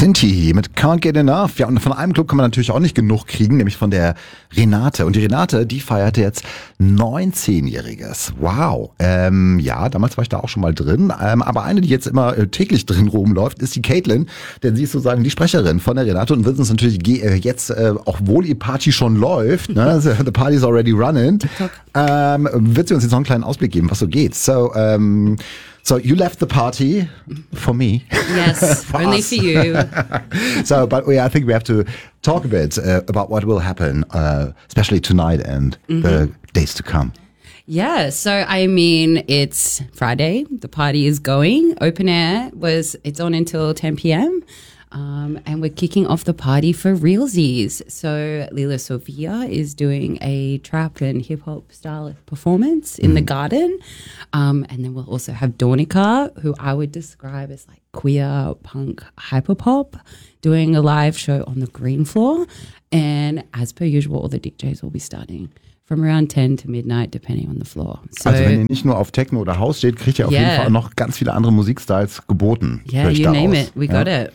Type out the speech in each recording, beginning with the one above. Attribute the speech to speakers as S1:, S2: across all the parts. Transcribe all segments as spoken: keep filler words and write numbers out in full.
S1: Sinti mit Can't Get Enough. Ja, und von einem Club kann man natürlich auch nicht genug kriegen, nämlich von der Renate. Und die Renate, die feierte jetzt neunzehnjähriges. Wow. Ähm, ja, damals war ich da auch schon mal drin. Ähm, aber eine, die jetzt immer äh, täglich drin rumläuft, ist die Caitlin. Denn sie ist sozusagen die Sprecherin von der Renate und wird uns natürlich ge- äh, jetzt, äh, auch wohl die Party schon läuft, ne? The party's already running, ähm, wird sie uns jetzt noch einen kleinen Ausblick geben, was so geht. So, ähm, So you left the party for me.
S2: Yes,
S1: for
S2: only
S1: us.
S2: for you.
S1: So, but yeah, I think we have to talk a bit uh, about what will happen, uh, especially tonight and mm-hmm. the days to come.
S2: Yeah, so I mean, it's Friday. The party is going. Open air was it's on until ten p.m. Um, and we're kicking off the party for realsies. So Lila Sofia is doing a trap and hip hop style performance in mm. the garden. Um, and then we'll also have Dornica, who I would describe as like queer punk hyperpop, doing a live show on the green floor. And as per usual, all the D Js will be starting from around ten to midnight, depending on the floor. So,
S1: also wenn ihr nicht nur auf Techno oder House steht, kriegt ihr auf
S2: yeah.
S1: jeden Fall noch ganz viele andere Musikstyles geboten.
S2: Yeah, you name it. We got
S1: ja.
S2: it.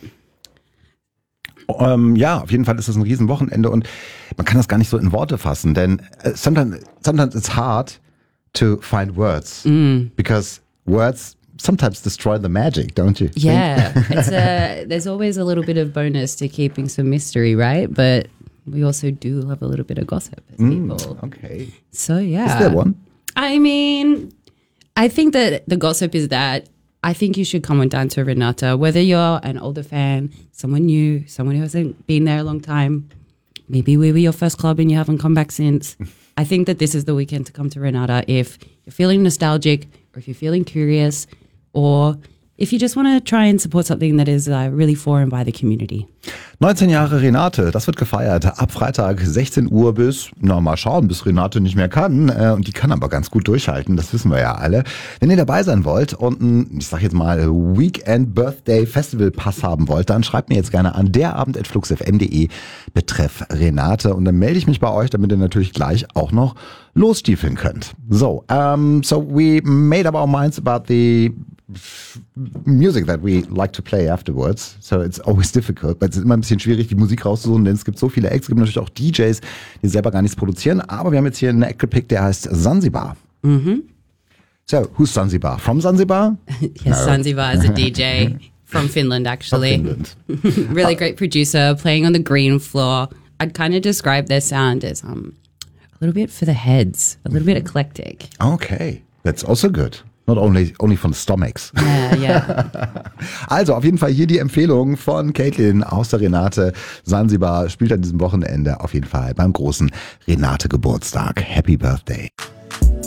S1: Um, ja, auf jeden Fall ist es ein Riesenwochenende und man kann das gar nicht so in Worte fassen, denn uh, sometimes, sometimes it's hard to find words mm. because words sometimes destroy the magic, don't you?
S2: Yeah, it's a, there's always a little bit of bonus to keeping some mystery, right? But we also do love a little bit of gossip as
S1: mm,
S2: people.
S1: Okay.
S2: So yeah.
S1: Is there one?
S2: I mean, I think that the gossip is that I think you should come on down to Renata, whether you're an older fan, someone new, someone who hasn't been there a long time. Maybe we were your first club and you haven't come back since. I think that this is the weekend to come to Renata if you're feeling nostalgic or if you're feeling curious or if you just want to try and support something that is uh, really for and by the community.
S1: neunzehn Jahre Renate, das wird gefeiert. Ab Freitag sechzehn Uhr bis, na mal schauen, bis Renate nicht mehr kann. Äh, und die kann aber ganz gut durchhalten, das wissen wir ja alle. Wenn ihr dabei sein wollt und ein, ich sag jetzt mal, Weekend Birthday Festival Pass haben wollt, dann schreibt mir jetzt gerne an derabend at fluxfm punkt de betreff Renate. Und dann melde ich mich bei euch, damit ihr natürlich gleich auch noch losstiefeln könnt. So, um, so we made up our minds about the music that we like to play afterwards. So it's always difficult, but es ist immer ein bisschen schwierig, die Musik rauszusuchen, denn es gibt so viele Acts, es gibt natürlich auch D Js, die selber gar nichts produzieren, aber wir haben jetzt hier einen Act gepickt, der heißt Zanzibar.
S2: Mhm.
S1: So, who's Zanzibar? From Zanzibar?
S2: Yes,
S1: No.
S2: Zanzibar is a D J from Finland, actually.
S1: From Finland.
S2: Really great producer, playing on the green floor. I'd kind of describe their sound as um, a little bit for the heads, a little bit eclectic.
S1: Okay, that's also good. Not only, only for the stomachs.
S2: Yeah, yeah.
S1: Also auf jeden Fall hier die Empfehlung von Caitlin aus der Renate. Zanzibar spielt an diesem Wochenende auf jeden Fall beim großen Renate Geburtstag. Happy Birthday.